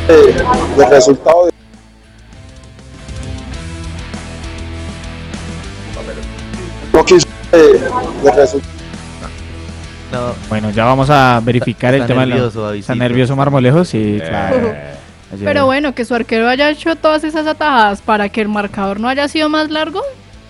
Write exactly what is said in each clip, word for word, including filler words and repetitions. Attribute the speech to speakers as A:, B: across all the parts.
A: de, de resultado. De... No quiso de, de resultado.
B: No.
C: Bueno, ya vamos a verificar
B: está
C: el tema.
B: Nervioso,
C: de la... ¿Está nervioso Marmolejo? Sí, claro.
D: Pero bueno, que su arquero haya hecho todas esas atajadas para que el marcador no haya sido más largo.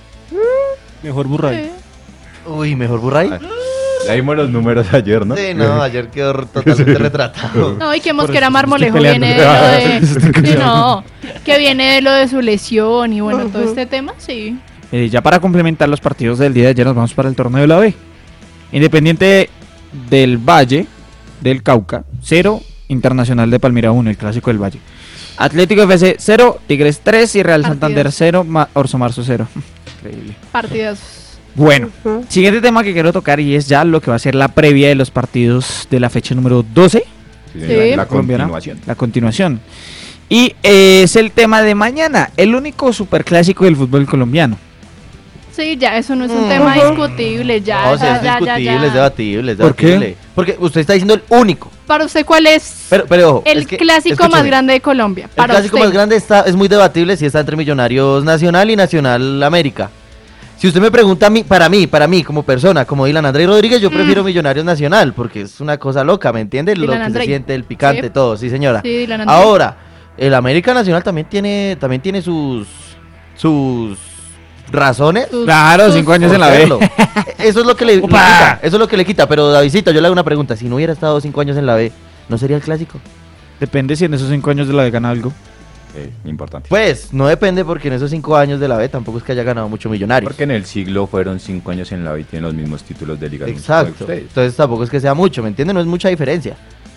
C: Mejor Burray.
D: Sí.
B: Uy, mejor Burray.
E: Ya vimos los números ayer, ¿no?
B: Sí, no, ayer quedó totalmente retratado.
D: No, y que Mosquera Marmolejo viene de lo de... Sí, no, que viene de lo de su lesión y bueno, todo este tema, sí.
C: Eh, ya para complementar los partidos del día de ayer nos vamos para el torneo de la B. Independiente del Valle, del Cauca, cero. Internacional de Palmira uno, el clásico del Valle. Atlético F C cero, Tigres tres y Real
D: Partidos.
C: Santander cero, Ma- Orso Marzo cero. Increíble.
D: Partidos.
C: Bueno, siguiente tema que quiero tocar y es ya lo que va a ser la previa de los partidos de la fecha número doce.
E: Sí,
D: Sí.
E: La
C: colombiana,
E: continuación.
C: La continuación. Y eh, es el tema de mañana, el único superclásico del fútbol colombiano.
D: Sí, ya, eso no es un tema discutible, ya,
B: No, sí,
D: ya,
B: es
D: ya, ya,
B: discutible,
D: ya.
B: es debatible, es
C: ¿Por qué?
B: debatible. Porque usted está diciendo el único.
D: Para usted, ¿cuál es
B: Pero, pero ojo,
D: el
B: es que,
D: clásico más
B: escúcheme,
D: grande de Colombia?
B: El
D: Para
B: clásico
D: usted.
B: más grande está, es muy debatible si está entre Millonarios Nacional y Nacional América. Si usted me pregunta a mí, para mí, para mí, como persona, como Dylan Andrés Rodríguez, yo
D: Mm.
B: prefiero Millonarios Nacional, porque es una cosa loca, ¿me entiende? Lo
D: Dylan
B: que
D: Andrés.
B: se siente, el picante,
D: Sí.
B: todo, sí señora.
D: Sí, Dylan Andrés.
B: Ahora, el América Nacional también tiene, también tiene sus, sus razones.
D: Sus-
C: Claro,
D: sus-
C: cinco años en la B.
B: hacerlo. Eso es lo que le, le
C: Upa.
B: quita, eso es lo que le quita, pero Davidcito, yo le hago una pregunta, si no hubiera estado cinco años en la B, ¿no sería el clásico?
C: Depende si en esos cinco años de la B gana algo.
E: Eh, importante.
B: Pues, no depende porque en esos cinco años de la B tampoco es que haya ganado mucho Millonarios.
E: Porque en el siglo fueron cinco años en la B y tienen los mismos títulos de liga. que
B: Exacto.
E: ustedes.
B: Entonces tampoco es que sea mucho, ¿me entiendes? No es mucha diferencia.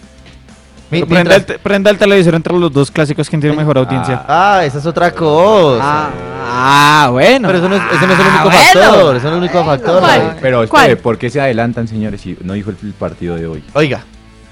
B: Mi-
C: Pero prenda,
B: mientras-
C: el, te- prenda el televisor entre los dos clásicos, ¿quién tiene mejor audiencia?
B: Ah, esa es otra cosa.
C: Ah, ah, bueno.
B: Pero eso no es, ese no es el único
C: Ah, bueno.
B: factor, ese no es el único factor.
D: ¿Cuál?
B: David.
E: Pero
D: ¿Cuál?
E: espere, ¿por qué se adelantan, señores? Si no dijo el, el partido de hoy.
B: Oiga,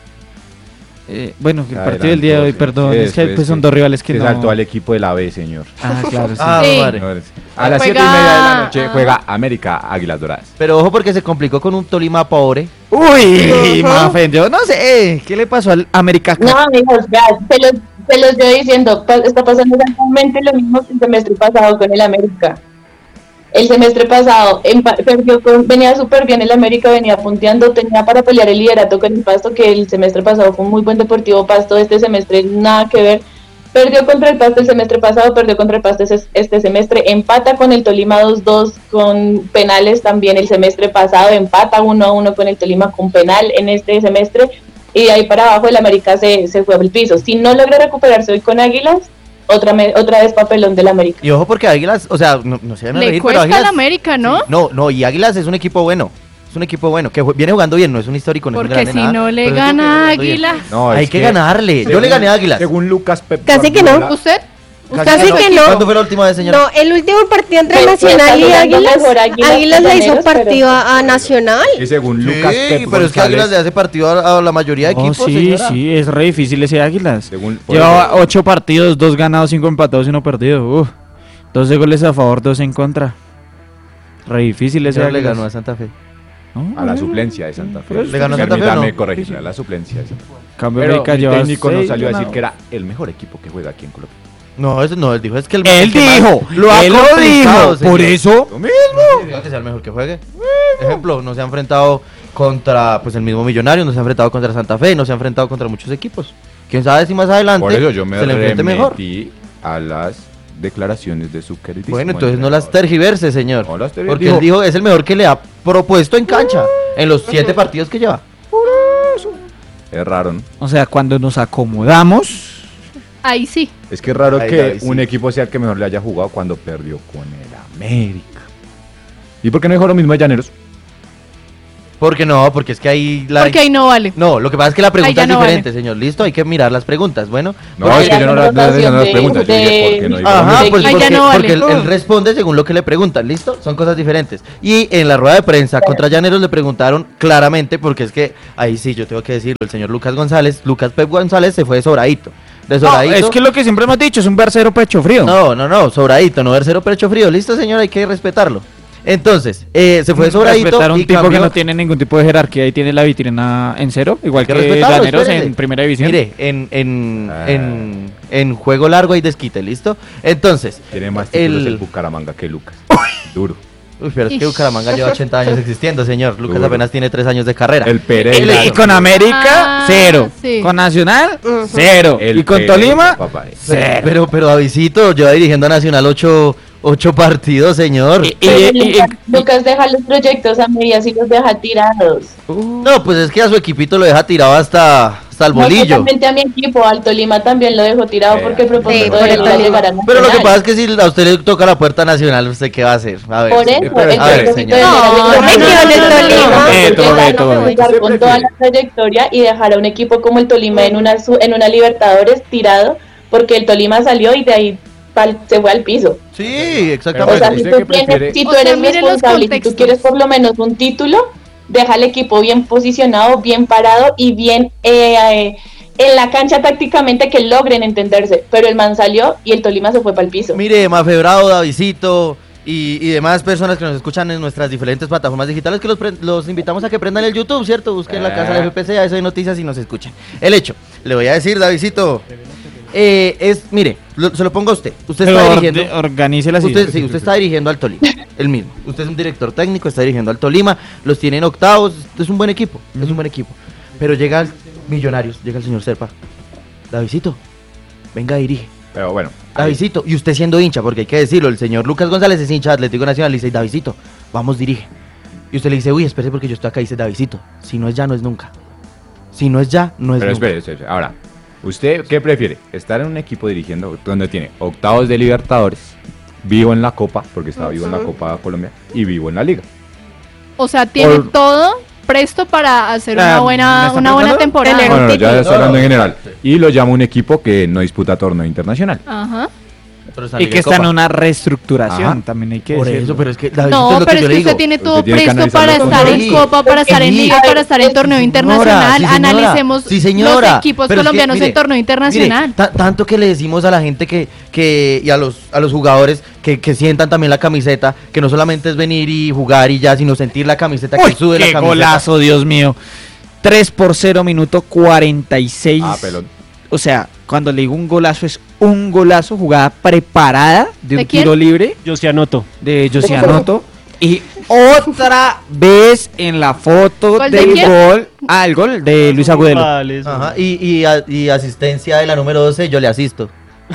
C: Eh, bueno, el
E: Se
C: partido del día de hoy,
E: adelantó,
C: perdón,
E: sí,
C: es que
E: después
C: pues, son
E: que
C: dos rivales que
E: Se
C: no...
E: saltó al equipo de la B, señor.
C: Ah, claro, sí.
B: ah,
D: Sí.
B: madre.
E: Señores, a las
D: Juega-
E: siete y media de la noche
D: ah.
E: juega América Águilas Doradas.
B: Pero ojo porque se complicó con un Tolima pobre.
C: Uy, Mafen, yo no sé, ¿qué le pasó al América?
F: No, amigos, ya, se los, se los yo diciendo, pa- está pasando exactamente lo mismo que el semestre pasado con el América. El semestre pasado empa- perdió con, venía súper bien el América, venía punteando, tenía para pelear el liderato con el Pasto, que el semestre pasado fue un muy buen Deportivo Pasto, este semestre nada que ver. Perdió contra el Pasto el semestre pasado, perdió contra el Pasto ese- este semestre, empata con el Tolima dos dos con penales también el semestre pasado, empata uno a uno con el Tolima con penal en este semestre, y de ahí para abajo el América se, se fue al piso. Si no logra recuperarse hoy con Águilas, otra, me- otra vez papelón del América.
B: Y ojo porque Águilas, o sea, no, no se van a
D: Le
B: reír, pero
D: cuesta
B: Águilas...
D: al América, ¿no?
B: Sí, no, no, y Águilas es un equipo bueno. Es un equipo bueno, que ju- viene jugando bien, no es un histórico, no es un
D: Porque
B: grande,
D: si
B: nada,
D: no le
B: pero es un equipo que
D: gana
B: viene jugando bien.
D: Águila.
E: No,
B: Hay
E: es
B: que ganarle. Yo le gané a Águilas.
E: Según Lucas Pep
G: Casi que no.
E: Guardiola,
D: ¿Usted?
G: Casi que no.
B: ¿Cuándo fue la última vez, señora?
G: No, el último partido entre
F: Pero
G: Nacional y
F: está jugando
G: Águilas,
F: mejor Águilas
G: Águilas
F: que
G: le hizo
F: Llaneros, pero-
G: partido a, a Nacional.
E: Y según
B: Sí,
E: Lucas Pep
B: pero es que Águilas
E: González,
B: le hace partido a, a la mayoría de
C: No,
B: equipos,
C: sí,
B: señora.
C: sí, es re difícil ese Águilas.
E: según, por
C: Llevaba
E: eso,
C: ocho partidos, dos ganados, cinco empatados y uno perdido. Uf, doce goles a favor, dos en contra. Re difícil ese
B: Señor le
C: Águilas.
B: ganó a Santa Fe.
C: ¿No?
E: a la suplencia de Santa Fe.
C: ¿Le
B: ganó a Santa Fe o
E: Permítame
B: no?
E: corregirle, a la suplencia de Santa Fe.
C: Cambio
E: Pero
C: América
E: el
C: lleva
E: técnico no
C: seis
E: salió a decir
C: ganados.
E: que era el mejor equipo que juega aquí en Colombia.
B: No, eso no, él dijo, es que el
C: Él
B: el que más
C: dijo,
B: lo ha
C: él lo
B: complicado,
C: dijo, por
B: señor.
C: eso.
E: Lo mismo.
B: No que sea el mejor que juegue. Ejemplo, no se ha enfrentado contra pues el mismo Millonario, no se ha enfrentado contra Santa Fe, no se ha enfrentado contra muchos equipos. Quién sabe si más adelante
E: Por eso yo me
B: se le enfrente mejor.
E: remetí a las declaraciones de su queridísimo
B: Bueno, entonces no las
E: entrenador.
B: tergiverse, señor.
E: No las tergiverse.
B: Porque
E: Dijo-
B: él dijo es el mejor que le ha propuesto en cancha en los siete partidos que lleva.
E: Es raro, ¿no?
C: O sea, cuando nos acomodamos,
D: Ahí sí.
E: Es que es raro
B: Ahí,
E: que
B: ahí, sí.
E: un equipo sea el que mejor le haya jugado cuando perdió con el América. ¿Y por qué no dijo lo mismo de Llaneros?
B: Porque no, porque es que ahí la
D: Porque ahí no vale.
B: No, lo que pasa es que la pregunta
D: ya
B: es
D: no
B: diferente, señor. Listo, hay que mirar las preguntas. Bueno,
E: No,
B: porque-
E: es que yo no, la- no, no, no, no las preguntas. Yo dije, ¿por qué no digo lo
B: Ajá,
E: mismo?
B: pues
D: Ahí ya
B: porque,
D: no vale.
B: porque él, él responde según lo que le preguntan, ¿listo? Son cosas diferentes. Y en la rueda de prensa contra Llaneros le preguntaron claramente, porque es que ahí sí yo tengo que decirlo, el señor Lucas González, Lucas Pep González se fue de sobradito. De
C: no,
B: sobradito.
C: es que lo que siempre hemos dicho es un versero pecho frío.
B: No, no, no, sobradito, no ver cero pecho frío. ¿Listo, señor? Hay que respetarlo. Entonces, eh, se fue sobradito
C: Respetar un
B: y
C: tipo
B: cambió.
C: que no tiene ningún tipo de jerarquía y tiene la vitrina en cero, igual
B: Hay
C: que,
B: que respetarlo,
C: Llaneros
B: espérese.
C: en primera división.
B: Mire, en, en,
E: Ah.
B: en, en juego largo hay desquite, ¿listo? Entonces,
E: Tiene más títulos
B: el-
E: el Bucaramanga que Lucas. Duro.
B: uy, pero es que
D: Ish.
B: Bucaramanga lleva ochenta años existiendo, señor. Lucas
E: Duro.
B: apenas tiene tres años de carrera.
E: El Pereira.
C: Y con América,
D: Ah,
C: cero.
D: sí.
C: Con Nacional,
G: Ujú.
C: cero.
E: El
C: y con
E: Pereira,
C: Tolima,
E: papá.
C: cero.
B: Pero, pero Davidcito, lleva dirigiendo a Nacional ocho, ocho partidos, señor.
C: Y-
F: Pero
C: y- y-
F: Lucas,
C: y-
F: Lucas deja los proyectos a medias y los deja tirados.
B: No, pues es que a su equipito lo deja tirado hasta, hasta el
F: No
B: bolillo.
F: solamente a mi equipo, al Tolima también lo dejó tirado
E: Eh,
F: porque el propósito
G: sí,
F: de
G: por
F: él
G: el
F: era
G: Tolima.
F: llegar a
B: Pero lo que
F: Nacional.
B: pasa es que si a usted le toca la puerta nacional, ¿usted qué va a hacer? A ver,
F: Por
B: señor.
F: eso,
E: pero
F: el
E: a ver,
F: propósito
B: señor.
F: de él era
G: No,
F: llegar a
G: no,
F: Nacional.
G: no, no, no, no.
C: Beto,
F: Llegar-
C: Beto, Beto.
F: llegar
E: ¿Usted
F: con toda
E: prefiere?
F: la trayectoria y dejar a un equipo como el Tolima en una su- en una Libertadores tirado porque el Tolima salió y de ahí pal- se fue al piso.
B: Sí,
F: O
B: exactamente.
F: sea,
E: Bueno,
F: si
E: ¿usted
F: tú,
E: qué
F: tienes-
E: prefiere?
F: si tú
D: O sea,
F: eres
D: mire los
F: responsable y si tú
D: contextos.
F: quieres por lo menos un título, deja al equipo bien posicionado, bien parado y bien eh, eh, en la cancha tácticamente que logren entenderse. Pero el man salió y el Tolima se fue para el piso.
B: Mire, Mafe Bravo, Davidcito y, y demás personas que nos escuchan en nuestras diferentes plataformas digitales, que los, pre- los invitamos a que prendan el YouTube, ¿cierto? Busquen la casa de F P C, a eso hay noticias y nos escuchen. El hecho, le voy a decir, Davidcito, eh, es, mire, lo- se lo pongo a usted. Usted
C: Pero
B: está
C: orde-
B: dirigiendo...
C: organice la
B: Usted, sí, usted está dirigiendo al Tolima, el mismo. Usted es un director técnico, está dirigiendo al Tolima, los tiene en octavos, es un buen equipo, es un buen equipo. Pero llega el Millonarios, llega el señor Serpa. Davidito, venga, dirige.
E: Pero bueno. ahí-
B: Davidito, y usted siendo hincha, porque hay que decirlo, el señor Lucas González es hincha de Atlético Nacional, le dice, Davidito, vamos, dirige. Y usted le dice, uy, espérese porque yo estoy acá, y dice, Davidito, si no es ya, no es nunca. Si no es ya, no es
E: Pero
B: nunca.
E: espere, espere, espere. Ahora, ¿usted qué prefiere? ¿Estar en un equipo dirigiendo donde tiene octavos de Libertadores, vivo en la Copa, porque estaba vivo en la
G: Ujú.
E: Copa Colombia, y vivo en la Liga?
D: O sea, tiene
E: Por-
D: todo presto para hacer
C: Ah,
D: una
C: ¿me
D: buena,
C: está
D: una buena
C: preguntando?
D: temporada.
G: Tener
E: No,
G: un
E: no, no, ya
G: título.
E: estoy hablando en general. Y lo llama un equipo que no disputa torneo internacional.
D: Ajá.
B: Pero está
C: Y
B: Liga
C: que
B: y
C: está en
B: Copa.
C: una restructuración,
E: Ajá.
C: también hay que
B: Por
C: decirlo.
B: eso, pero es que Davidito
D: No,
B: es lo
D: pero
B: que
D: es
B: yo
D: que
B: le
D: usted
B: digo.
D: tiene
E: Usted
D: todo
E: tiene que
D: presto
E: analizar
D: para
E: los
D: estar en
B: contextos.
D: Copa, para estar en
B: Sí.
D: Liga, para estar en torneo
B: Sí,
D: internacional.
B: señora, sí, señora.
D: Analicemos
B: Sí, señora.
D: los equipos
B: Pero es que,
D: colombianos
B: mire,
D: en torneo internacional.
B: Mire, ta- tanto que le decimos a la gente que, que y a los, a los jugadores que, que sientan también la camiseta, que no solamente es venir y jugar y ya, sino sentir la camiseta,
C: Uy,
B: que sube la
C: qué
B: camiseta.
C: golazo, Dios mío. tres por cero, minuto cuarenta y seis.
E: Ah, pelón.
C: O sea, cuando le digo un golazo, es un golazo, jugada preparada de un
D: ¿De quién?
C: tiro libre
H: Yo sí anoto.
C: de Josianoto. Y otra vez en la foto
D: ¿Gol de
C: del
D: quién?
C: gol. Ah, el gol de Luis Agudelo.
H: Vale, eso.
B: Ajá, y, y, a- y asistencia de la número doce, yo le asisto.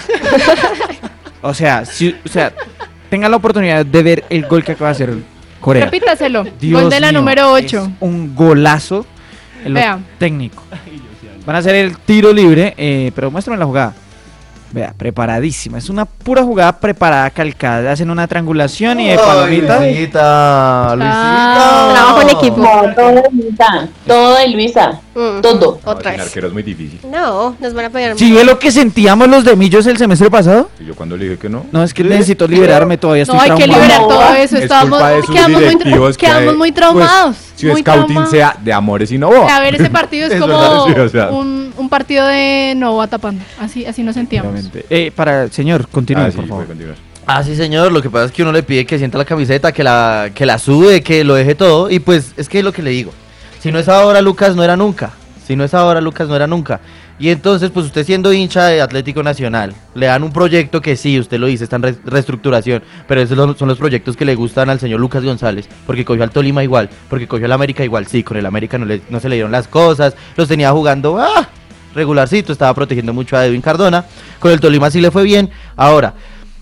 C: O sea, si, o sea, tengan la oportunidad de ver el gol que acaba de hacer Corea.
D: Repítaselo.
C: Dios
D: Gol de la
C: mío,
D: número ocho.
C: es un golazo en lo
D: Vea.
C: técnico. Van a hacer el tiro libre, eh, pero muéstrame la jugada. Vea, preparadísima. Es una pura jugada preparada, calcada. Hacen una triangulación y de palomita.
B: Ay, Luisita, Luisita.
D: Ah.
G: Trabajo en equipo.
F: No, todo de Luisa, todo de Luisa,
G: Mm,
F: todo.
E: No,
G: Otra
E: sin
G: vez.
E: arquero es muy difícil.
G: No, nos van a pegar.
C: ¿Sí ve lo que sentíamos los de Millos el semestre pasado?
E: Y yo cuando le dije que no.
C: No, es que necesito liberarme todavía. Estoy
D: No, hay que
C: traumado.
D: liberar
F: No,
D: todo eso.
E: es
D: Estábamos,
E: culpa de sus
D: quedamos muy,
E: directivos que
D: quedamos
E: hay-
D: muy traumados.
E: Pues, si
D: muy
E: scouting
D: traumados.
E: sea de Amores y Novoa.
D: A ver, ese partido es
B: Es
D: como
B: verdad,
E: sí, o sea.
D: un, un partido de Nova tapando. Así, así nos sentíamos.
C: Obviamente. Eh, para, señor, continúe,
E: Ah, sí,
C: por favor.
E: puede continuar.
B: Ah, sí, señor. Lo que pasa es que uno le pide que sienta la camiseta, que la, que la sube, que lo deje todo. Y pues es que es lo que le digo. Si no es ahora, Lucas, no era nunca. Si no es ahora, Lucas, no era nunca. Y entonces, pues usted siendo hincha de Atlético Nacional, le dan un proyecto que sí, usted lo dice, está en re- reestructuración. Pero esos son- son los proyectos que le gustan al señor Lucas González. Porque cogió al Tolima igual, porque cogió al América igual. Sí, con el América no, le- no se le dieron las cosas. Los tenía jugando ah, regularcito, estaba protegiendo mucho a Edwin Cardona. Con el Tolima sí le fue bien. Ahora,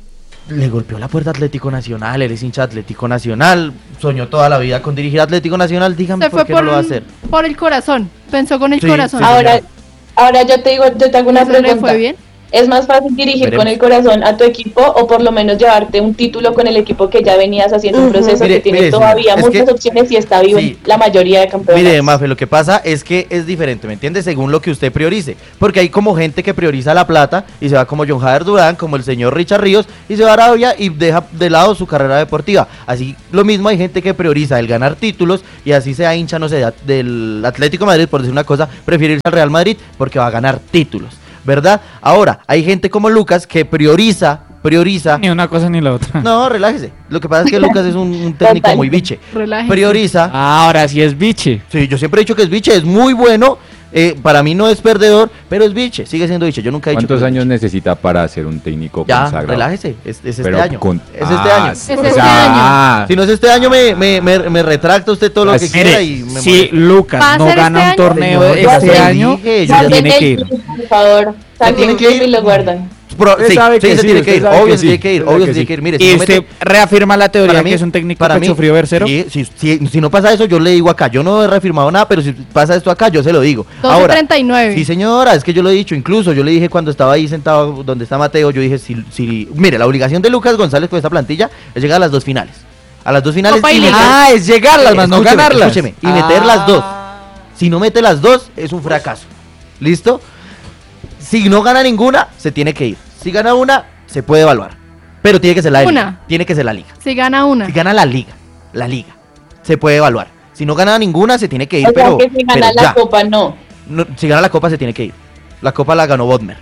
B: le golpeó la puerta a Atlético Nacional, él es hincha de Atlético Nacional, soñó toda la vida con dirigir a Atlético Nacional, dígame
D: Se
B: por
D: fue
B: qué
D: por,
B: no lo va a
D: un-
B: hacer.
D: por el corazón. Pensó con el
B: Sí,
D: corazón.
B: sí,
F: Ahora,
B: señor.
F: ahora yo te digo, yo te hago una
D: ¿Eso le
F: pregunta.
D: fue bien?
F: ¿Es más fácil dirigir
B: Veremos.
F: con el corazón a tu equipo o por lo menos llevarte un título con el equipo que ya venías haciendo un
G: Ujú.
F: proceso
B: Mire,
F: que tiene
B: mire,
F: todavía
B: señora, es
F: muchas
B: que-
F: opciones y está vivo
B: sí.
F: en la mayoría de campeonatos?
B: Mire, Mafe, lo que pasa es que es diferente, ¿me entiende? Según lo que usted priorice. Porque hay como gente que prioriza la plata y se va como John Jader Durán, como el señor Richard Ríos, y se va a Arabia y deja de lado su carrera deportiva. Así, lo mismo hay gente que prioriza el ganar títulos y así sea hincha, no sé, de- del Atlético de Madrid, por decir una cosa, prefiere irse al Real Madrid porque va a ganar títulos, ¿verdad? Ahora, hay gente como Lucas que prioriza prioriza.
C: Ni una cosa ni la otra.
B: No, relájese. Lo que pasa es que Lucas es un, un técnico
F: Total.
B: muy biche.
D: Relájense.
B: Prioriza.
C: Ahora sí es biche.
B: Sí, yo siempre he dicho que es biche, es muy bueno. Eh, para mí no es perdedor, pero es biche, sigue siendo biche. Yo nunca he dicho
E: ¿Cuántos
B: que es
E: años
B: biche.
E: necesita para ser un técnico
B: Ya,
E: consagrado?
B: relájese, es, es este
E: Pero
B: año.
E: con-
B: Es este
E: Ah,
B: año.
D: Es
E: o
D: este
E: sea,
D: año.
B: Si no es este año, me, me, me, me retracta usted todo lo que
E: Así-
B: quiera
C: Mire,
B: y me
C: si
B: molesta.
C: Lucas
D: ¿Va a
C: no
D: ser
C: gana
D: este
C: un
D: año?
C: torneo
B: Señor,
C: este
B: ya se
C: año,
B: dije,
C: ya
B: ya
F: Guarden
C: tiene
F: el
C: que ir.
F: clip, por favor. Saquen
B: tiene
F: el
B: que
F: clip
B: ir.
F: y lo guardan.
B: Pro-
E: Usted
B: sí,
E: sabe
B: sí,
E: que
B: se
E: sí,
B: tiene que
E: usted
B: ir,
E: sabe
B: obvio
E: que
B: se
E: sí,
B: tiene que ir,
E: usted
B: obvio
E: sabe
B: se tiene
E: que
B: que ir. Mire,
C: Y
B: si no
C: usted
B: mete-
C: reafirma la teoría
B: para
C: que
B: mí-
C: es un técnico
B: para
C: pecho
B: mí-
C: frío versero.
B: sí, si, si, si no pasa eso, yo le digo acá, yo no he reafirmado nada, pero si pasa esto acá, yo se lo digo.
D: doce treinta y nueve.
B: Sí, señora, es que yo lo he dicho, incluso yo le dije cuando estaba ahí sentado donde está Mateo, yo dije, si, si mire, la obligación de Lucas González con esta plantilla es llegar a las dos finales. A las dos finales
D: Copa y
B: y
D: Liga.
B: meter-
C: Ah, es llegarlas, más no
B: Escúcheme,
C: ganarlas.
B: escúcheme, y meter las dos. Si no mete las dos, es un fracaso. ¿Listo? Si no gana ninguna, se tiene que ir. Si gana una, se puede evaluar. Pero tiene que ser la
D: Una.
B: liga. Tiene que ser la liga.
D: Si gana una.
B: Si gana la liga, la liga, se puede evaluar. Si no gana ninguna, se tiene que ir,
F: O sea
B: pero,
F: que si gana
B: pero
F: la
B: ya.
F: copa, no.
B: No, si gana la copa, se tiene que ir. La copa la ganó Bodmer.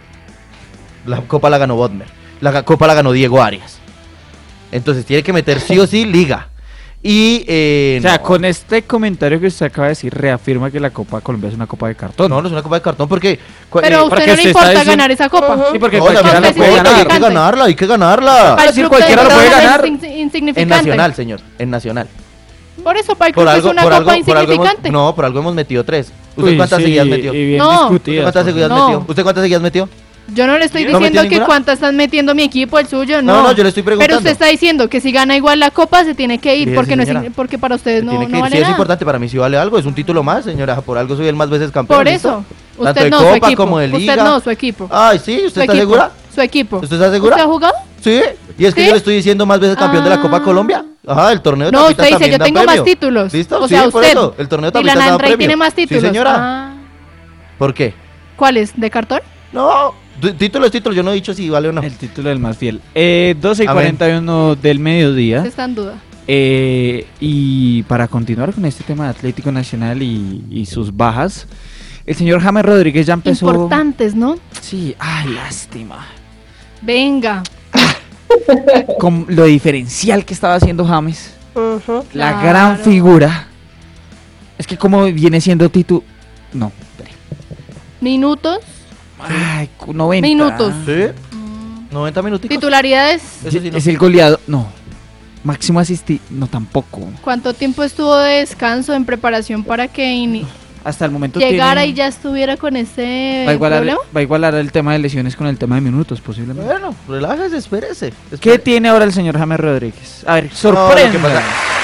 B: La copa la ganó Bodmer. La ga- copa la ganó Diego Arias. Entonces tiene que meter sí o sí liga. Y eh,
C: O sea,
B: no,
C: con este comentario que usted acaba de decir, reafirma que la Copa Colombia es una copa de cartón.
B: no, no es una copa de cartón porque cu-
D: Pero a
B: eh,
D: usted
C: porque
D: no
C: usted
D: le
C: está
D: importa
C: diciendo-
D: ganar esa copa.
C: Sí, porque
B: no,
C: cualquiera
B: también
C: la
B: la
C: puede
B: puede, hay
C: ganar.
B: que ganarla, hay que ganarla.
D: Para el
C: si
D: club
C: cualquiera
D: de
C: lo puede
D: Barcelona
C: ganar.
D: es insi-
B: En
D: insignificante.
B: Nacional, señor, en Nacional.
D: Por eso, para el
B: Por
D: club
B: algo,
D: es una
B: por
D: copa
B: algo, por algo hemos,
D: insignificante.
B: no, por algo hemos metido tres. ¿Usted
C: Uy,
B: cuántas
C: sí,
B: seguidas metió?
C: y bien
D: No.
B: ¿Usted
C: discutidas,
B: cuántas
C: por
B: seguidas
C: favor.
D: No.
B: metió? ¿Usted cuántas seguidas metió?
D: Yo no le estoy
B: ¿No metió
D: diciendo que
B: ninguna?
D: cuántas están metiendo mi equipo, el suyo, no.
B: No, no, yo le estoy
D: Pero
B: preguntando.
D: usted está diciendo que si gana igual la copa se tiene que ir,
B: Sí,
D: porque
B: sí,
D: no es,
B: señora.
D: in- porque para ustedes no,
B: Tiene que
D: no
B: ir,
D: vale
B: sí es
D: nada.
B: importante, para mí sí vale algo, es un título más, señora, por algo soy el más veces campeón.
D: Por
B: ¿listo?
D: eso,
B: Tanto
D: usted
B: de
D: no, su
B: Copa
D: equipo.
B: como de Liga.
D: Usted no, su equipo.
B: Ay, sí,
D: Su
B: ¿usted está
D: equipo,
B: segura?
D: Su equipo.
B: ¿Usted está segura?
D: ¿Usted ha jugado?
B: Sí, y es que
D: ¿Sí?
B: yo le estoy diciendo más veces campeón de la Copa
D: Ah.
B: Colombia. Ajá, el torneo de
D: No,
B: tapitas
D: usted dice,
B: también
D: yo
B: da
D: tengo
B: premio.
D: más títulos.
B: ¿Listo?
D: O sea,
B: sí, por
D: usted.
B: eso, el torneo de
D: Dylan
B: tapitas da
D: Andrei
B: premio.
D: tiene más títulos.
B: Sí, señora.
D: Ah,
B: ¿Por qué?
D: ¿cuáles? ¿De cartón?
B: No, t- título es título, yo no he dicho si vale o no.
C: El título del más fiel. Eh, doce y
B: Amén.
C: cuarenta y uno del mediodía.
D: Está en duda.
C: Eh, y para continuar con este tema de Atlético Nacional y, y sus bajas, el señor James Rodríguez ya empezó.
D: Importantes, ¿no?
C: Sí, ay, lástima.
D: Venga.
C: Con lo diferencial que estaba haciendo James,
G: Ujú.
C: la
D: Claro.
C: gran figura. Es que como viene siendo Titu. No, espere.
D: Minutos.
C: Ay, cu- noventa.
B: ¿Sí?
D: Minutos.
B: Mm. noventa minutos.
D: Titularidades.
B: Eso sí no.
C: Es el goleador. No. Máximo asistido. No, tampoco.
D: ¿Cuánto tiempo estuvo de descanso en preparación para que ini-
C: Hasta el momento
D: llegara
C: tiene-
D: y ya estuviera con ese
C: va a, igualar,
D: problema?
C: va a igualar el tema de lesiones con el tema de minutos, posiblemente.
B: Bueno, relájese, espérese.
C: ¿Qué
B: espere.
C: tiene ahora el señor James Rodríguez? A ver,
B: No, lo que
C: sorprende.
B: pasa-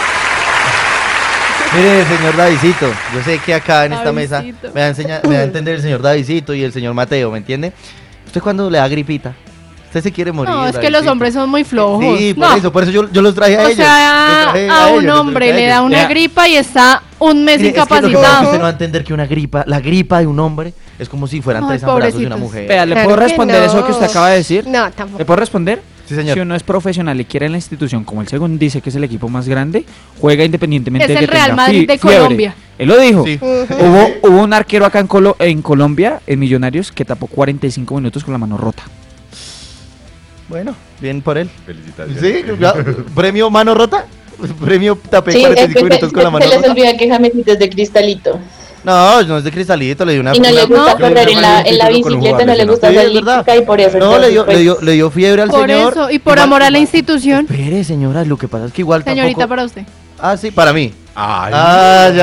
B: Mire, señor Davidito, yo sé que acá en esta mesa
D: Davidcito.
B: me va, a enseñar, me va a entender el señor Davidito y el señor Mateo, ¿me entiende? ¿Usted cuando le da gripita? ¿Usted se quiere morir?
D: No, es que
B: Davidito?
D: los hombres son muy flojos.
B: Sí, por
D: No.
B: eso, por eso yo, yo los traje a
D: O
B: ellos. Los
D: sea,
B: traje
D: a
B: ellos,
D: un
B: los
D: hombre
B: traje a
D: le da
B: ellos.
D: una
C: Vea.
D: gripa y está un mes
B: Mire, es que lo que pasa es que
D: incapacitado.
B: usted no va a entender que una gripa, la gripa de un hombre es como si fueran
D: Ay,
B: tres abrazos de una
D: pobrecitos.
B: mujer.
C: Vea, ¿le
G: Claro
C: puedo
G: que
C: responder
G: no.
C: eso que usted acaba de decir?
G: No,
C: ¿Le
G: tampoco.
C: puedo responder?
B: Sí, señor.
C: Si uno es profesional y quiere en la institución, como el segundo dice que es el equipo más grande, juega independientemente
D: Es
C: de que
D: el Real
C: tenga
D: Madrid
C: fi-
D: de
C: fiebre.
D: Colombia.
C: Él lo dijo.
B: Sí.
C: Hubo, hubo un arquero acá en, Colo- en Colombia, en Millonarios, que tapó cuarenta y cinco minutos con la mano rota.
B: Bueno, bien por él.
E: Felicitaciones.
B: Sí, ya, premio mano rota. Premio tapé
F: Sí, es
B: cuarenta y
F: que
B: cinco
F: se,
B: minutos con la
F: se
B: mano
F: les
B: rota.
F: olvida que Jamesito es de cristalito.
B: No, no es de cristalito, le dio una
F: Y no le
B: una-
F: gusta
D: No.
F: correr en la, en la
E: Título con un
F: bicicleta, no le
E: jugador
F: gusta
B: Sí,
F: hacer
B: es verdad.
F: elíptica y por eso.
B: No, le
F: entonces,
B: dio,
F: pues,
B: le dio, le dio fiebre al
D: Por
B: señor.
D: eso, y por
B: Igual-
D: amor a la
B: igual-
D: institución.
B: Espere, señora, lo que pasa es que igual
D: Señorita,
B: tampoco...
D: para usted.
B: Ah, sí, para mí.
E: Ay,
B: Ay,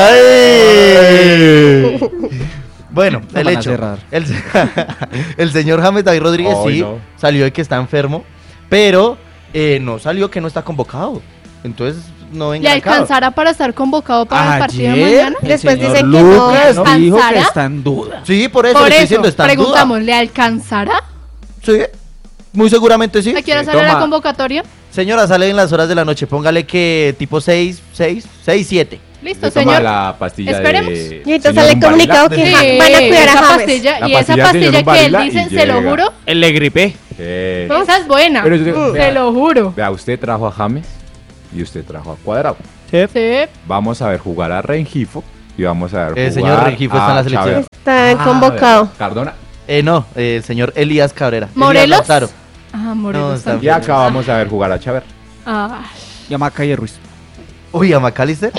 B: ay. Bueno,
C: No
B: el
C: van a
B: hecho.
C: cerrar.
B: El, el señor James David Rodríguez
E: Ay,
B: sí
E: no.
B: salió de que está enfermo, pero eh, no salió que no está convocado. Entonces no venga
D: ¿Le
B: acá.
D: alcanzará para estar convocado para el partido de
C: Ayer,
D: mañana?
C: el
G: Después
C: señor
G: dicen que no.
C: Lucas
B: ¿no?
C: dijo que
D: ¿Alcanzará?
C: está en duda.
B: Sí, por eso
D: Por
B: le estoy
D: eso,
B: diciendo, está en duda.
D: preguntamos, ¿le alcanzará?
B: Sí, muy seguramente sí.
D: ¿A qué hora
C: Sí,
D: sale la
C: toma.
D: convocatoria?
B: Señora, sale en las horas de la noche, póngale que tipo seis, seis, seis, siete.
D: Listo,
E: ¿Le toma
D: señor.
E: la pastilla
D: Esperemos.
E: de
G: Y entonces
E: señor
G: sale
E: Varela?
G: comunicado que
D: Sí,
G: ja- van a cuidar a
D: esa
G: James.
D: pastilla,
E: La
D: y esa
E: pastilla del
D: pastilla
E: señor
D: que él
E: Varela
D: dice,
E: y
D: se lo
E: llega.
D: juro,
C: El le gripé.
E: Eh,
D: esa es buena.
E: Pero yo-
G: Mm.
E: vea,
D: Se lo juro.
E: vea, usted trajo a James y usted trajo a Cuadrado.
D: Sí.
E: Vamos a ver jugar a Rengifo y vamos a ver
B: El
E: jugar
B: señor Rengifo está en la
E: a
B: selección.
E: Chávez.
G: Está
E: Ah,
G: convocado.
E: Cardona.
B: Eh, no, eh, el señor Elías Cabrera.
D: ¿Morelos?
B: Elías Lautaro.
D: Ah, Morelos
B: No, está
D: también.
E: Y acá vamos a ver jugar a Chaver.
D: Ah,
C: Y a Maca y a Ruiz.
B: Uy, a McAllister.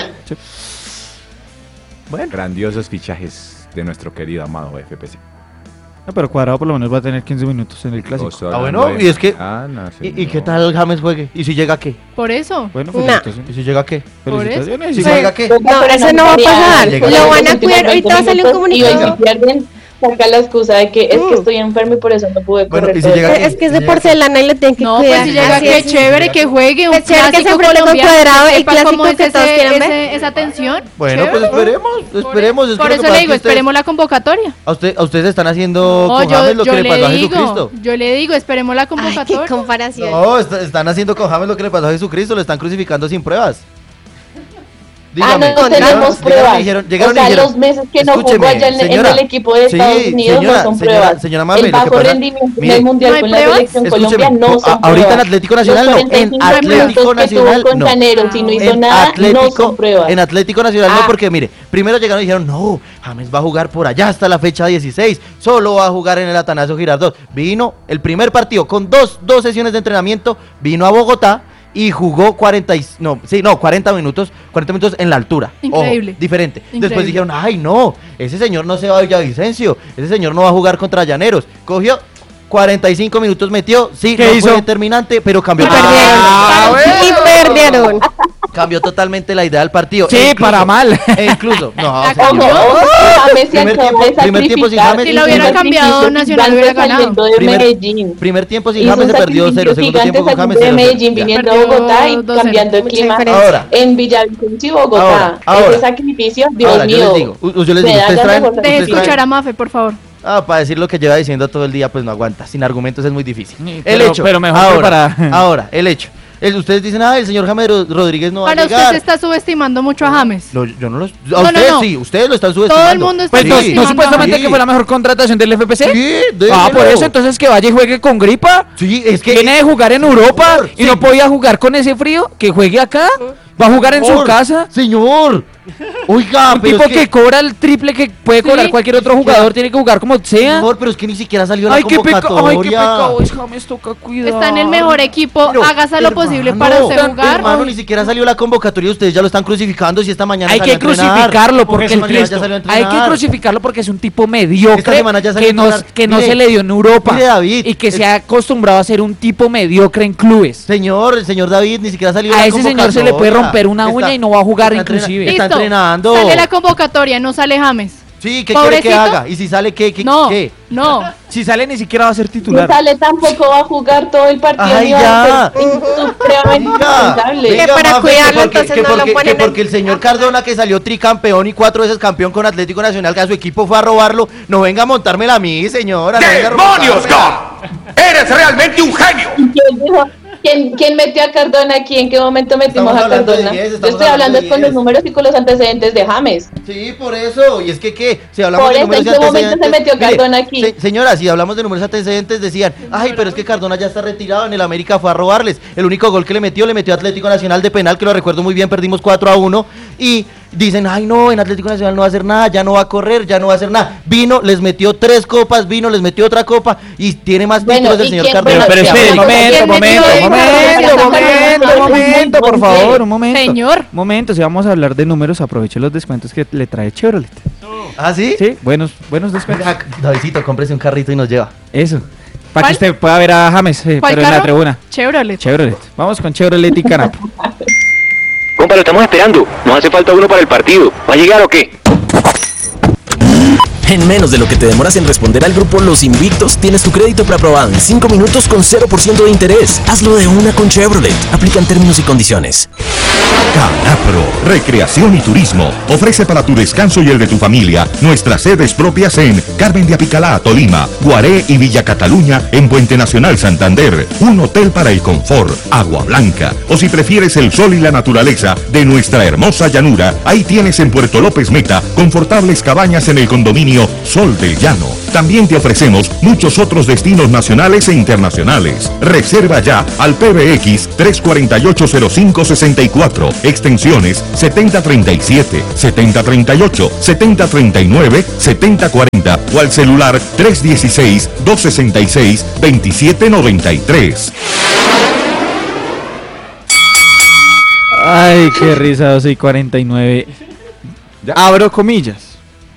B: Bueno,
E: Grandiosos fichajes de nuestro querido amado F P C.
C: No, pero Cuadrado por lo menos va a tener quince minutos en el clásico.
E: Estoy
B: Ah,
E: hablando
B: bueno,
E: de-
B: y es que-
E: Ah, no,
B: ¿y, y
E: señor.
B: qué tal James juegue? ¿Y si llega qué?
D: por eso.
C: Bueno,
G: Nah.
C: felicitaciones.
B: ¿Y si llega qué?
D: Por eso.
C: Felicitaciones.
B: ¿Y si
C: Sí.
B: llega qué?
G: No, eso no va a pasar.
B: Llega
G: Lo
B: los
G: van a
F: últimos
G: cuidar. Ahorita va a salir un
F: minutos, y hoy
G: comunicado.
F: si pierden, saca la excusa de que es que estoy enfermo y por eso no pude
B: Bueno,
F: correr.
B: ¿y si
F: todo el
B: llega
F: día.
G: Es que es de porcelana y lo tienen que
D: No,
G: cuidar.
D: pues si llega
G: Así
D: que
G: es.
D: chévere que juegue un
G: Qué chévere que se
D: clásico
G: enfrente con
D: colombiano,
G: Cuadrado,
D: que
G: el
D: sepa cómo
G: clásico
D: es
G: que todos
D: ese-
G: quieren ver.
D: ese- esa tensión.
B: Bueno,
D: Chévere.
B: pues esperemos, esperemos. Es que
D: Por
B: lo que
D: eso
B: pasa
D: le
B: es
D: digo,
B: que ustedes-
D: esperemos la convocatoria.
B: A, usted, a ustedes están haciendo
D: No,
B: con
D: yo,
B: James lo
D: yo
B: que le pasó
D: le
B: a
D: digo,
B: Jesucristo.
D: yo le digo, esperemos la
G: Ay, qué
D: convocatoria.
G: comparación.
B: No, est- están haciendo con James lo que le pasó a Jesucristo, lo están crucificando sin pruebas.
F: Ah,
B: Dígame,
F: no, tenemos
B: llegaron-
F: pruebas.
B: llegaron y dijeron- llegaron
F: o sea,
B: y dijeron,
F: los meses que no jugó
B: escúcheme,
F: allá en, en
B: señora,
F: el equipo de
B: sí,
F: Estados Unidos
B: señora,
F: no son
B: señora,
F: pruebas.
B: señora Mame,
F: el
B: lo que
F: bajo
B: pasa-
F: rendimiento
B: mire,
F: en el Mundial
D: ¿no hay
F: con la
D: pruebas?
F: selección
B: Escúcheme,
F: Colombia no
B: a-
F: son
B: ahorita en
F: pruebas.
B: Atlético Nacional
F: Los
B: no, en
F: cuarenta y cinco
B: Atlético
F: minutos que
B: Nacional
F: tuvo con
B: no.
F: Llaneros y no hizo
B: En
F: nada,
B: Atlético,
F: no son pruebas.
B: en Atlético Nacional no,
F: Ah.
B: porque mire, primero llegaron y dijeron, no, James va a jugar por allá hasta la fecha dieciséis, solo va a jugar en el Atanasio Girardot. Vino el primer partido con dos, dos sesiones de entrenamiento, vino a Bogotá y jugó cuarenta, y- no, sí, no, cuarenta minutos, cuarenta minutos en la altura. Ojo,
D: Increíble.
B: diferente.
D: Increíble.
B: Después dijeron, ay no, ese señor no se va a Villavicencio, ese señor no va a jugar contra Llaneros. Cogió cuarenta y cinco minutos, metió, sí,
C: ¿Qué
B: no
C: hizo?
B: fue determinante, pero cambió,
G: Y perdieron.
B: Ah,
G: Y perdieron.
B: cambió totalmente la idea del partido.
C: Sí,
B: E incluso-
C: para mal.
B: E incluso, no,
D: La
B: señor.
D: cambió.
F: Ojo, James se
B: Primer
F: acaba
B: tiempo-
F: de
B: primer tiempo sin
F: sacrificar.
B: James.
D: Si lo hubiera
F: Hizo un
D: cambiado,
F: sacrificio
D: Nacional
F: gigante
D: hubiera ganado.
F: saliendo de
B: Primer-
F: Medellín.
B: Primer tiempo sin
F: Hizo
B: James
F: un
B: se perdió cero,
F: sacrificio
B: segundo tiempo con
F: gigante
B: James
F: saliendo de
B: cero.
F: Medellín,
B: Ya.
F: viniendo a
D: Perdió
F: Bogotá y
D: dos cero.
F: cambiando el
G: Mucha
F: clima
G: diferencia.
B: Ahora.
F: en Villavicencio y Bogotá.
B: Ahora, ahora.
F: Ese sacrificio, Dios
B: Ahora, yo
F: mío.
B: les digo, u- yo les digo,
F: medalla
B: ustedes traen,
F: mejor.
D: Deje
B: ustedes
D: escuchar
B: traen-
D: a Mafe, por favor.
B: Ah, para decir lo que lleva diciendo todo el día, pues no aguanta. Sin argumentos es muy difícil.
C: Sí,
B: el
C: pero-
B: hecho.
C: pero mejor
B: ahora,
C: preparada.
B: ahora, el hecho. El- ustedes dicen, ah, el señor James Ro- Rodríguez no va
D: Para
B: a
D: usted
B: llegar.
D: se está subestimando mucho a James.
B: No, yo no los. A
D: No, no,
B: ustedes
D: no.
B: sí, ustedes lo están subestimando.
D: Todo el mundo está
C: Pues no,
B: Sí.
C: no supuestamente
B: Sí.
C: que fue la mejor contratación del F P C.
B: Sí,
C: Ah,
B: déjelo.
C: por eso entonces que vaya y juegue con gripa.
B: Sí, es que.
C: Viene de jugar en Europa
B: Señor,
C: y no
B: sí.
C: podía jugar con ese frío. Que juegue acá. Va a jugar en su
B: Señor,
C: casa.
B: Señor. Oiga,
C: Un
B: pero
C: tipo
B: es
C: que... cobra el triple que puede cobrar
D: Sí.
C: cualquier otro jugador. Tiene que jugar como sea.
B: Señor, pero es que ni siquiera salió la
C: Ay, qué pecado.
B: convocatoria.
C: Ay, qué pecado. Es James, toca cuidar.
D: Está en el mejor equipo.
B: Pero,
D: Hágase lo
B: hermano,
D: posible para usted jugar.
B: Hermano, ni siquiera salió la convocatoria. Ustedes ya lo están crucificando. Si esta mañana
C: Hay
B: salió
C: que
B: a entrenar.
C: crucificarlo porque
B: esta
C: el
B: mañana ya
C: Cristo.
B: salió a
C: Hay que
B: entrenar.
C: crucificarlo porque es un tipo
B: Esta
C: mediocre
B: semana ya salió
C: que
B: a
C: no,
B: entrenar.
C: que no
B: Mire,
C: se le dio en Europa
B: mire, David,
C: y que
B: es-
C: se ha acostumbrado a ser un tipo mediocre en clubes.
B: Señor, el señor David ni siquiera salió
C: A
B: la
C: ese señor se le puede
B: convocatoria.
C: romper una uña y no va a jugar
B: está entrena-
C: inclusive.
B: Está
D: Listo.
B: entrenando.
D: Sale la convocatoria, no sale James.
B: Sí, ¿qué quiere que
D: Pobrecito.
B: haga? Y si sale, ¿qué? ¿Qué?
D: No,
B: ¿Qué?
D: no.
C: Si sale ni siquiera va a ser
F: No
C: titular.
F: sale tampoco va a jugar todo el partido.
B: Ay,
F: ni va
B: ya.
F: a ser supremamente responsable.
G: Que para
B: Mafe,
G: cuidarlo,
B: que porque,
G: entonces
B: que
G: no lo
B: porque-
G: ponen
B: que porque
G: en-
B: el señor Cardona, que salió tricampeón y cuatro veces campeón con Atlético Nacional, que a su equipo fue a robarlo, no venga a montármela a mí, señora. no venga a
H: ¡Demonios,
B: rontármela.
H: Gom! ¡Eres realmente un genio!
F: ¿Quién, dijo- quién- quién metió a Cardona aquí? ¿En qué momento metimos
B: Estamos
F: a
B: hablando de
F: Cardona?
B: diez,
F: Yo
B: estamos
F: estoy hablando
B: hablando de
F: con los
B: diez.
F: números y con los antecedentes de James.
B: Sí, por eso. Y es que, ¿qué? Si hablamos
F: Por
B: de
F: eso,
B: números
F: ¿en
B: y
F: qué momento se
B: antecedentes-
F: metió Cardona aquí?
B: se- señora, si hablamos de números y antecedentes, decían, ay, pero es que Cardona ya está retirado, en el América fue a robarles. El único gol que le metió, le metió a Atlético Nacional de penal, que lo recuerdo muy bien, perdimos cuatro a uno. Y dicen, ay, no, en Atlético Nacional no va a hacer nada, ya no va a correr, ya no va a hacer nada. Vino, les metió tres copas, vino, les metió otra copa y tiene más
F: Bueno,
B: títulos del
F: ¿y
B: señor
F: quién-
B: Cardona.
F: bueno,
C: Pero
F: sí,
C: espere,
F: ¿quién
C: momento,
F: metió
C: momento,
F: a
C: momento,
F: Cardona?
C: momento, momento, por favor, un momento.
D: Señor.
C: Momento, si vamos a hablar de números, aproveche los descuentos que le trae Chevrolet.
B: ¿Ah, sí?
C: Sí, buenos, buenos descuentos.
B: Ah, Davidito, cómprese un carrito y nos lleva.
C: Eso. Para
D: ¿Cuál?
C: que usted pueda ver a James, eh,
D: ¿Cuál
C: pero en la
D: carro?
C: tribuna.
D: Chevrolet.
C: Chevrolet. Vamos con Chevrolet y Canap.
I: Compa, lo estamos esperando. Nos hace falta uno para el partido. ¿Va a llegar o qué?
J: En menos de lo que te demoras en responder al grupo Los Invictos, tienes tu crédito preaprobado en cinco minutos con cero por ciento de interés. Hazlo de una con Chevrolet. Aplican términos y condiciones.
K: Canapro, Recreación y Turismo, ofrece para tu descanso y el de tu familia nuestras sedes propias en Carmen de Apicalá, Tolima, Guaré y Villa Cataluña en Puente Nacional Santander, un hotel para el confort, agua blanca, o si prefieres el sol y la naturaleza de nuestra hermosa llanura, ahí tienes en Puerto López Meta confortables cabañas en el condominio condominio Sol del Llano. También te ofrecemos muchos otros destinos nacionales e internacionales. Reserva ya al P B X tres cuatro ocho cero cinco seis cuatro, extensiones setenta treinta y siete, setenta treinta y ocho, setenta treinta y nueve, setenta cuarenta o al celular tres uno seis, dos seis seis, dos siete nueve tres.
C: Ay, qué risa, doce y cuarenta y nueve. Abro comillas.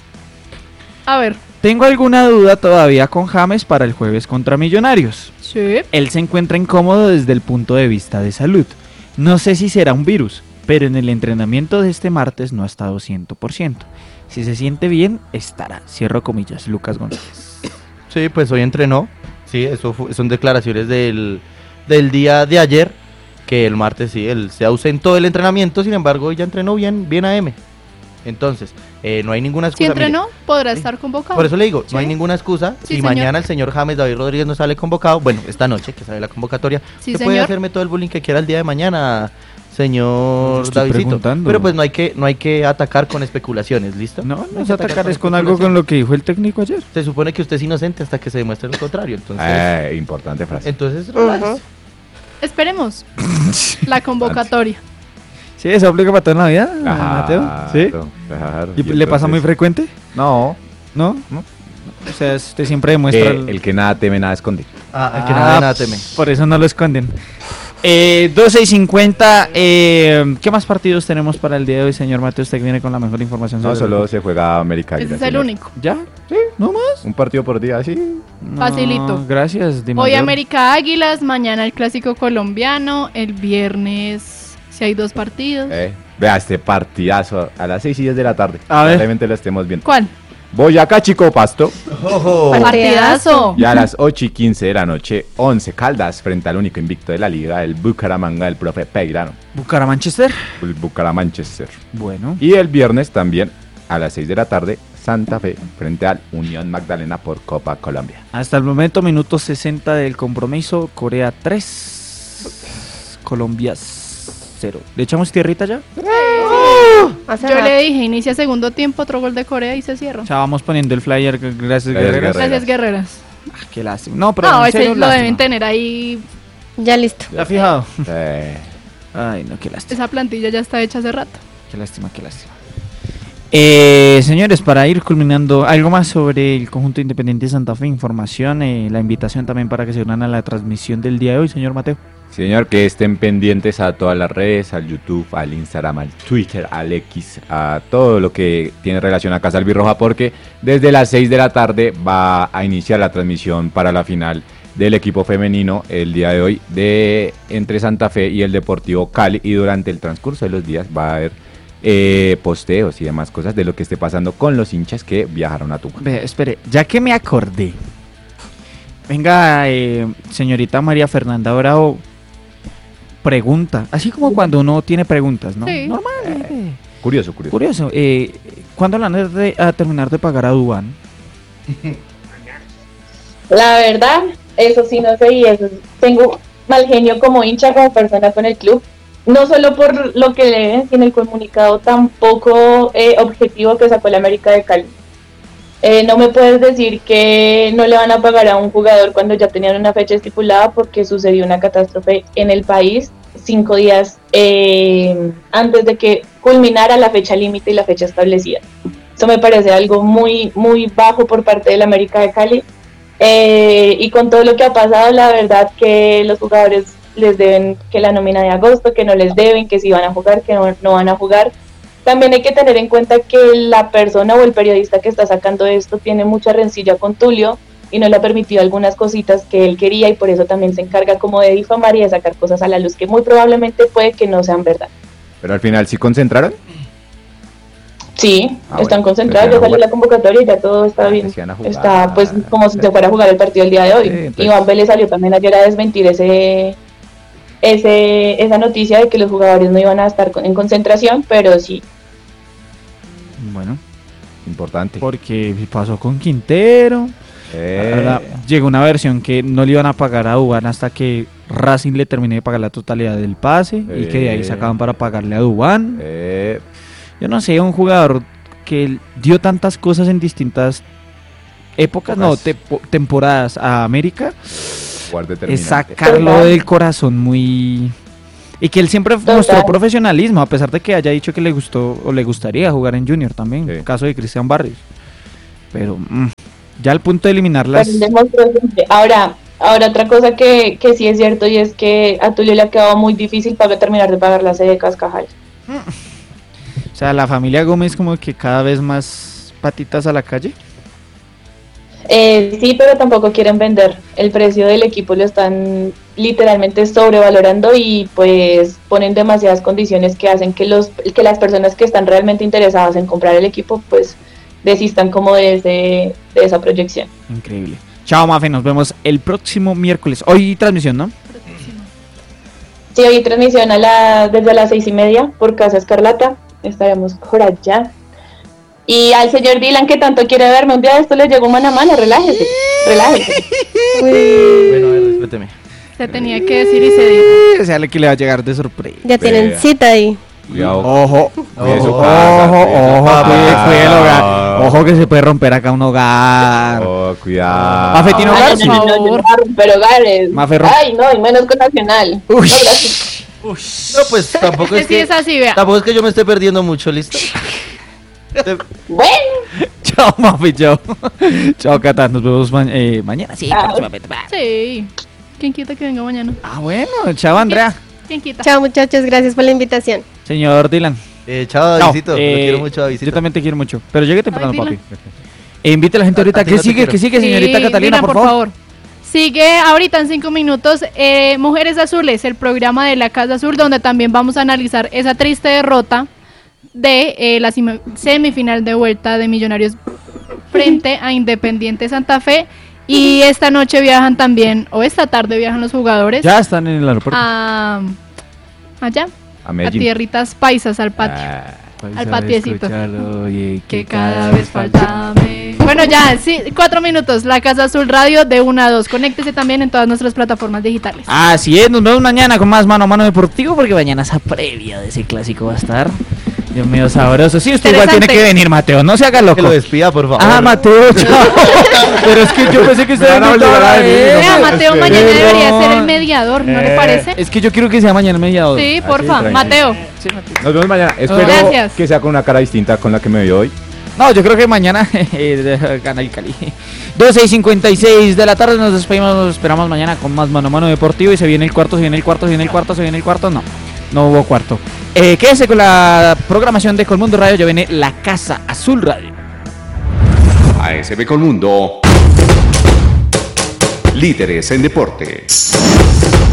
D: A ver.
C: Tengo alguna duda todavía con James para el jueves contra Millonarios.
D: Sí.
C: Él se encuentra incómodo desde el punto de vista de salud. No sé si será un virus, pero en el entrenamiento de este martes no ha estado cien por ciento. Si se siente bien, estará. Cierro comillas, Lucas González.
B: Sí, pues hoy entrenó. Sí, eso fu- son declaraciones del, del día de ayer, que el martes sí, él se ausentó del entrenamiento, sin embargo, hoy ya entrenó bien, bien A M. Entonces, eh, no hay ninguna
D: Si
B: excusa.
D: entrenó,
B: mire,
D: podrá estar convocado.
B: por eso le digo,
D: Sí.
B: no hay ninguna excusa.
D: Sí,
B: si
D: señor.
B: mañana el señor James David Rodríguez no sale convocado, bueno, esta noche que sale la convocatoria,
D: Sí,
B: se puede
D: señor.
B: hacerme todo el bullying que quiera el día de mañana, señor
C: Estoy
B: Davidcito.
C: preguntando.
B: Pero pues no hay que no hay que atacar con especulaciones, ¿listo?
C: No,
B: hay
C: no
B: que
C: se
B: atacar
C: atacar es con algo con lo que dijo el técnico ayer.
B: Se supone que usted es inocente hasta que se demuestre lo contrario, entonces.
E: Eh, importante frase.
B: Entonces, relax.
D: Esperemos la convocatoria.
C: Sí, eso aplica para toda la vida,
E: Claro,
C: Mateo. ¿Sí?
E: claro.
C: ¿Y
E: Y
C: le pasa
E: entonces-
C: muy frecuente?
E: No.
C: ¿No?
E: No.
C: O sea, usted siempre demuestra...
E: Que el que nada teme, nada esconde.
B: Ah, el que
C: Ah,
B: nada de nada teme.
C: Por eso no lo esconden. Eh, doce y cincuenta. Eh, ¿Qué más partidos tenemos para el día de hoy, señor Mateo? Usted que viene con la mejor información.
E: No,
C: sobre
E: solo
C: el-
E: se juega América.
D: Ese
E: Águila,
D: es el
E: señor.
D: único.
C: ¿Ya?
E: Sí.
C: ¿No más?
E: Un partido por día, sí.
C: No,
D: Facilito.
C: Gracias, Di
D: Hoy
C: Mayor.
D: América Águilas, mañana el clásico colombiano, el viernes si hay dos partidos.
E: Eh, vea este partidazo a las seis y diez de la tarde.
C: A ver.
E: Probablemente lo estemos viendo.
D: ¿Cuál?
E: Boyacá, Chico Pasto.
D: Partidazo.
E: Y a las ocho y quince de la noche, once Caldas frente al único invicto de la liga, el Bucaramanga del profe Peirano.
C: Bucaramanga-Manchester.
E: El Bucaramanchester.
C: Bueno.
E: Y el viernes también, a las seis de la tarde, Santa Fe frente al Unión Magdalena por Copa Colombia.
C: Hasta el momento, minuto sesenta del compromiso. Corea tres, Colombia cero. ¿Le echamos tierrita ya?
G: Hace
D: Yo
G: rato.
D: le dije, inicia segundo tiempo, otro gol de Corea y se cierra.
C: O sea, vamos poniendo el flyer. Gracias,
E: Gracias,
C: Guerreras.
E: Guerreras.
D: Gracias, guerreras.
C: Ah, qué lástima. No, pero
D: No,
C: en
D: ese
C: serio,
D: lo
C: lástima.
D: deben tener ahí.
G: Ya listo.
C: ¿Te has fijado?
E: Eh,
C: Ay, no, qué lástima.
D: Esa plantilla ya está hecha hace rato.
C: Qué lástima, qué lástima. Eh, señores, para ir culminando, algo más sobre el conjunto Independiente de Santa Fe, información, eh, la invitación también para que se unan a la transmisión del día de hoy, señor Mateo.
E: señor, que estén pendientes a todas las redes, al YouTube, al Instagram, al Twitter, al X, a todo lo que tiene relación a Casa Albirroja, porque desde las seis de la tarde va a iniciar la transmisión para la final del equipo femenino el día de hoy de entre Santa Fe y el Deportivo Cali, y durante el transcurso de los días va a haber eh, posteos y demás cosas de lo que esté pasando con los hinchas que viajaron a Tucumán.
C: Ve, espere, ya que me acordé. Venga, eh, señorita María Fernanda Bravo, pregunta, así como cuando uno tiene preguntas, ¿no?
D: Sí.
C: Normal. eh.
E: Curioso, curioso.
C: Curioso, eh, ¿cuándo la van a de- a terminar de pagar a Dubán?
F: La verdad, eso sí no sé, y eso tengo mal genio como hincha, como persona con el club, no solo por lo que leen, sino el comunicado tan poco eh, objetivo que sacó el América de Cali. Eh, no me puedes decir que no le van a pagar a un jugador cuando ya tenían una fecha estipulada, porque sucedió una catástrofe en el país cinco días eh, antes de que culminara la fecha límite y la fecha establecida. Eso me parece algo muy, muy bajo por parte del América de Cali. Eh, y con todo lo que ha pasado, la verdad que los jugadores les deben que la nómina de agosto, que no les deben, que si van a jugar, que no, no van a jugar. También hay que tener en cuenta que la persona o el periodista que está sacando esto tiene mucha rencilla con Tulio y no le ha permitido algunas cositas que él quería, y por eso también se encarga como de difamar y de sacar cosas a la luz que muy probablemente puede que no sean verdad.
E: Pero al final, ¿sí concentraron?
F: Sí,
E: Ah,
F: están
E: bueno,
F: concentrados,
E: pues
F: ya
E: van a
F: salió la
E: jugar.
F: convocatoria y ya todo está
E: Ah,
F: bien.
E: pues iban a jugar.
F: Está pues como si se fuera a jugar el partido el día de hoy.
E: Sí, entonces-
F: Iván Vélez salió también ayer a desmentir ese, ese esa noticia de que los jugadores no iban a estar con- en concentración, pero sí.
C: Bueno,
E: Importante.
C: porque pasó con Quintero.
E: Eh,
C: Ahora, llegó una versión que no le iban a pagar a Dubán hasta que Racing le termine de pagar la totalidad del pase, y que de ahí
E: Eh.
C: sacaban para pagarle a Dubán.
E: eh,
C: Yo no sé, un jugador que dio tantas cosas en distintas épocas, no, te- temporadas a América,
E: Jugador
C: es
E: determinante.
C: sacarlo del corazón muy... Y que él siempre mostró profesionalismo, a pesar de que haya dicho que le gustó o le gustaría jugar en Junior también,
E: Sí.
C: caso de Cristian Barrios. Pero mm, ya al punto de eliminarlas...
F: Pero él demostró siempre. Ahora, ahora otra cosa que, que sí es cierto y es que a Tulio le ha quedado muy difícil para terminar de pagar la sede de Cascajal.
C: O sea, la familia Gómez como que cada vez más patitas a la calle.
F: Eh, sí, pero tampoco quieren vender. El precio del equipo lo están literalmente sobrevalorando y pues ponen demasiadas condiciones que hacen que los que las personas que están realmente interesadas en comprar el equipo pues desistan como de, ese, de esa proyección.
C: Increíble. Chao, Mafe, nos vemos el próximo miércoles. Hoy transmisión, ¿no?
F: Sí, hoy transmisión a la, desde las seis y media por Casa Escarlata. Estaremos por allá. Y al señor Dylan, que tanto quiere verme, un día de esto le llegó mano a mano, relájese, relájese.
B: Bueno, a ver, respéteme.
D: Se tenía que decir y se dijo.
C: O sea, que le va a llegar de sorpresa.
G: Ya tienen
E: Vea.
G: cita ahí.
E: Cuidado.
C: Ojo,
E: Cuide su
C: ojo,
E: casa,
C: ojo,
E: cuide su
C: ojo,
E: casa.
C: cuide, cuide el hogar. Ojo que se puede romper acá un hogar.
E: Oh, cuidado.
C: Mafe, ¿tiene hogar?
F: Ay, no, no, no, yo no voy a romper hogares.
C: Mafe, rom-
F: Ay, no, y menos con Nacional.
C: Uy.
F: No, gracias.
B: No, pues tampoco es
D: Sí,
B: que,
D: es así, vea.
B: tampoco es que yo me esté perdiendo mucho, ¿listo? Te-
F: Bueno,
C: Chao, Mafe, chao. Chao, Cata, nos vemos ma- eh, mañana. Sí,
F: Ah.
C: próximamente. Bye.
D: Sí. ¿Quién quita que venga mañana?
C: Ah, bueno, chao, Andrea.
D: ¿Quién quita?
G: Chao muchachos, gracias por la invitación.
C: Señor Dylan.
B: eh, chao,
C: Chao.
B: Davidito.
C: Eh,
B: Lo quiero mucho, Davidito.
C: Yo también te quiero mucho. Pero llegue temprano,
D: Ay,
C: papi.
D: Dylan.
C: E invite a la gente
B: A-
C: ahorita.
B: a ti
C: ¿Qué
B: no te
C: sigue?
B: quiero.
C: ¿Qué sigue, señorita
D: Sí,
C: Catalina,
D: Dylan,
C: por favor?
D: Sigue ahorita en cinco minutos eh, Mujeres Azules, el programa de la Casa Azul, donde también vamos a analizar esa triste derrota de eh, la semi- semifinal de vuelta de Millonarios frente a Independiente Santa Fe. Y esta noche viajan también, o esta tarde viajan los jugadores
C: Ya están en el aeropuerto.
D: a, allá,
E: A
D: a
E: Medellín.
D: tierritas paisas, al patio.
E: Ah,
D: al patiecito.
C: Escúchalo, oye,
D: Que cada vez falta me- Bueno, ya, sí, cuatro minutos. La Casa Azul Radio de una a dos. Conéctese también en todas nuestras plataformas digitales.
C: Así es, nos vemos mañana con más Mano a Mano Deportivo, porque mañana esa previa de ese clásico va a estar. Dios mío, sabroso. Sí, usted igual tiene
D: Interesante.
C: que venir, Mateo, no se haga loco.
B: Que lo despida, por favor.
C: Ah, Mateo, chao. Pero es que yo pensé que usted
E: Me van a
C: invitó
E: obligar a
C: a
E: venir,
C: él.
E: ¿no?
D: Vea, Mateo
E: es que-
D: mañana debería
C: Perdón.
D: ser el mediador, ¿no le
E: Eh,
D: parece?
C: Es que yo quiero que sea mañana mediador.
D: Sí,
E: Ah,
D: porfa,
E: tranquilo.
D: Mateo.
C: Sí, Mateo.
E: Nos vemos mañana. Espero
D: Gracias.
E: que sea con una cara distinta con la que me vio hoy.
C: No, yo creo que mañana eh, gana el Cali. doce y cincuenta y seis de la tarde nos despedimos, nos esperamos mañana con más Mano a Mano Deportivo. Y se viene el cuarto, se viene el cuarto, se viene el cuarto, se viene el cuarto. No, no hubo cuarto. Eh, quédese con la programación de Colmundo Radio. Ya viene la Casa Azul Radio.
H: A S B Colmundo. Líderes en deportes.